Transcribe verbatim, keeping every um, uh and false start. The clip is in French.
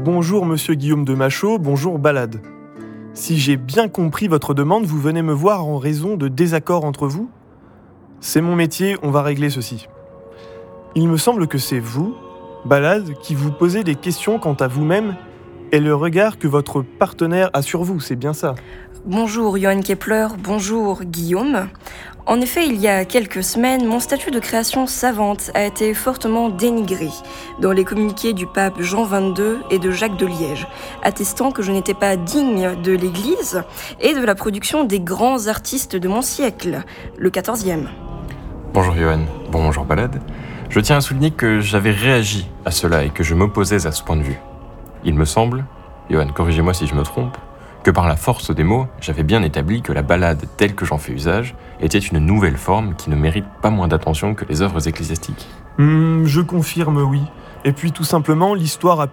Bonjour monsieur Guillaume de Machaut, bonjour Balade. Si j'ai bien compris votre demande, vous venez me voir en raison de désaccords entre vous ? C'est mon métier, on va régler ceci. Il me semble que c'est vous, Balade, qui vous posez des questions quant à vous-même et le regard que votre partenaire a sur vous, c'est bien ça ? Bonjour Johan Kepler, bonjour Guillaume. En effet, il y a quelques semaines, mon statut de création savante a été fortement dénigré dans les communiqués du pape Jean vingt-deux et de Jacques de Liège, attestant que je n'étais pas digne de l'Église et de la production des grands artistes de mon siècle, le quatorzième. Bonjour Johan, bonjour Balade. Je tiens à souligner que j'avais réagi à cela et que je m'opposais à ce point de vue. Il me semble, Johan, corrigez-moi si je me trompe, que par la force des mots, j'avais bien établi que la ballade telle que j'en fais usage était une nouvelle forme qui ne mérite pas moins d'attention que les œuvres ecclésiastiques. Hmm, je confirme, oui. Et puis tout simplement, l'histoire a